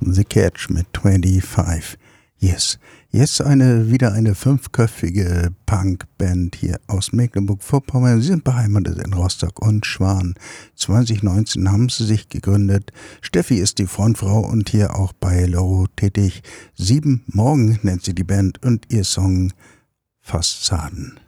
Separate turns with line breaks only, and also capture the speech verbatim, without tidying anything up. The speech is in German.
The Catch mit fünfundzwanzig Yes. Yes, eine, wieder eine fünfköpfige Punkband hier aus Mecklenburg-Vorpommern. Sie sind beheimatet in Rostock und Schwan. zwanzig neunzehn haben sie sich gegründet. Steffi ist die Frontfrau und hier auch bei Loro tätig. Sieben Morgen nennt sie die Band und ihr Song Fassaden.